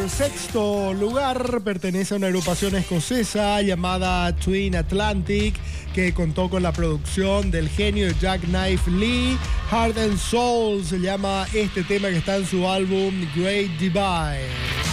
sexto lugar pertenece a una agrupación escocesa llamada Twin Atlantic, que contó con la producción del genio Jackknife Lee. Heart and Soul se llama este tema que está en su álbum Great Divide.